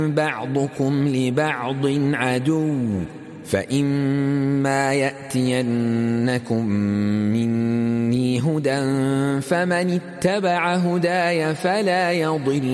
بعضكم لبعض عدو فإما يأتينكم مني هدى فمن اتبع هداي فلا يضل